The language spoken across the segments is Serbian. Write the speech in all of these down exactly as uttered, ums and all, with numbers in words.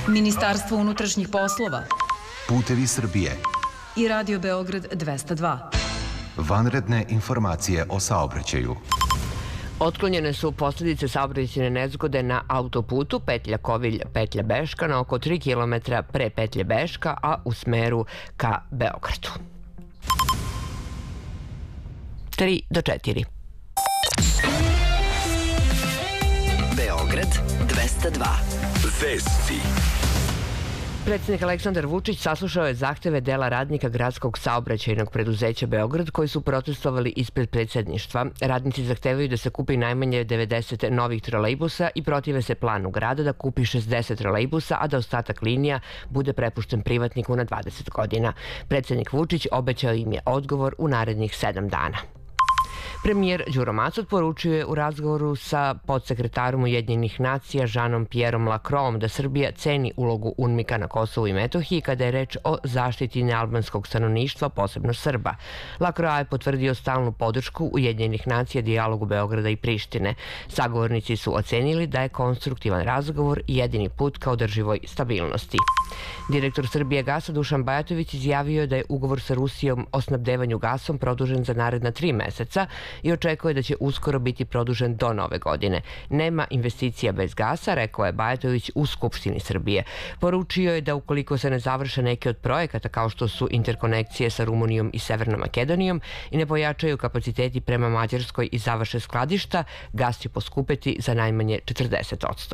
Ministarstvo unutrašnjih poslova, Putevi Srbije i Radio Beograd dvesta dva. Vanredne informacije o saobraćaju. Otklonjene su posljedice saobraćajne nezgode na autoputu petlja Kovilj-petlja Beška na oko tri kilometra pre petlje Beška, a u smeru ka Beogradu. tri do četiri. Beograd dvesta dva. Vesti. Predsjednik Aleksandar Vučić saslušao je zahteve dela radnika gradskog saobraćajnog preduzeća Beograd koji su protestovali ispred predsjedništva. Radnici zahtevaju da se kupi najmanje devedeset novih trolejbusa i protive se planu grada da kupi šezdeset trolejbusa, a da ostatak linija bude prepušten privatniku na dvadeset godina. Predsjednik Vučić obećao im je odgovor u narednih sedam dana. Premijer Đuro Macot poručio je u razgovoru sa podsekretarom Ujedinjenih nacija Žanom Pierom Lacroixom da Srbija ceni ulogu UNMIK-a na Kosovu i Metohiji kada je reč o zaštiti nealbanskog stanovništva, posebno Srba. Lacroix je potvrdio stalnu podršku Ujedinjenih nacija dijalogu Beograda i Prištine. Sagovornici su ocenili da je konstruktivan razgovor jedini put ka održivoj stabilnosti. Direktor Srbije gasa Dušan Bajatović izjavio je da je ugovor sa Rusijom o snabdevanju gasom produžen za naredna tri meseca i očekuje da će uskoro biti produžen do nove godine. Nema investicija bez gasa, rekao je Bajatović u Skupštini Srbije. Poručio je da ukoliko se ne završe neke od projekata kao što su interkonekcije sa Rumunijom i Severnom Makedonijom i ne pojačaju kapaciteti prema Mađarskoj i završe skladišta, gas će poskupeti za najmanje četrdeset posto.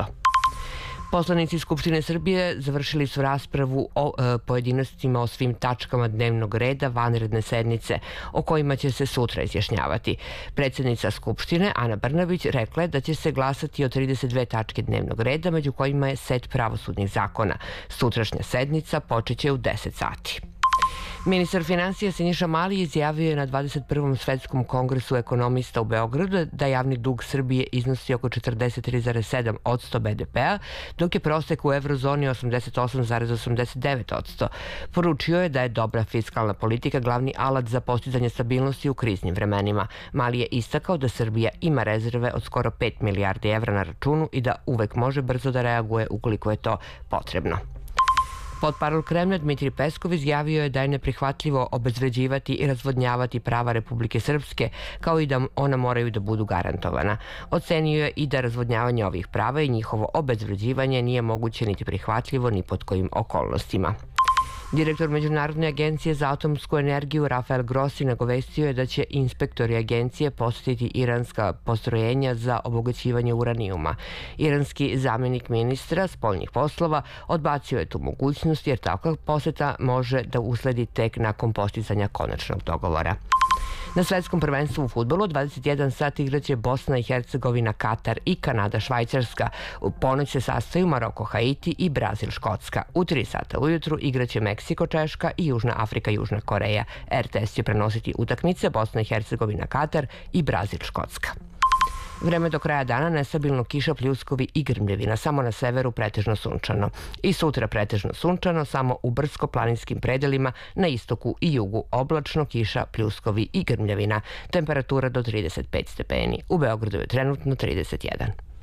Poslanici Skupštine Srbije završili su raspravu o e, pojedinostima o svim tačkama dnevnog reda vanredne sednice o kojima će se sutra izjašnjavati. Predsjednica Skupštine Ana Brnabić rekla je da će se glasati o trideset dve tačke dnevnog reda, među kojima je set pravosudnih zakona. Sutrašnja sednica počeće u deset sati. Ministar finansija Siniša Mali izjavio je na dvadeset prvom svetskom kongresu ekonomista u Beogradu da javni dug Srbije iznosi oko četrdeset tri zarez sedam posto be de pea, dok je prosek u eurozoni osamdeset osam zarez osamdeset devet posto. Poručio je da je dobra fiskalna politika glavni alat za postizanje stabilnosti u kriznim vremenima. Mali je istakao da Srbija ima rezerve od skoro pet milijardi evra na računu i da uvek može brzo da reaguje ukoliko je to potrebno. Potparol Kremlja Dmitrij Peskov izjavio je da je neprihvatljivo obezvređivati i razvodnjavati prava Republike Srpske, kao i da ona moraju da budu garantovana. Ocenio je i da razvodnjavanje ovih prava i njihovo obezvređivanje nije moguće niti prihvatljivo ni pod kojim okolnostima. Direktor Međunarodne agencije za atomsku energiju Rafael Grossi nagovestio je da će inspektori agencije posjetiti iranska postrojenja za obogaćivanje uranijuma. Iranski zamjenik ministra spoljnih poslova odbacio je tu mogućnost jer takva posjeta može da usledi tek nakon postizanja konačnog dogovora. Na svetskom prvenstvu u fudbalu od dvadeset jedan sat igraće Bosna i Hercegovina, Katar i Kanada, Švajcarska. U ponoć se sastaju Maroko, Haiti i Brazil, Škotska. U tri sata ujutru igraće Meksiko, Češka i Južna Afrika, Južna Koreja. er te es će prenositi utakmice Bosna i Hercegovina, Katar i Brazil, Škotska. Vreme do kraja dana nestabilno, kiša, pljuskovi i grmljevina, samo na severu pretežno sunčano. I sutra pretežno sunčano, samo u brdsko-planinskim predelima, na istoku i jugu oblačno, kiša, pljuskovi i grmljevina. Temperatura do trideset pet stepeni. U Beogradu je trenutno trideset jedan.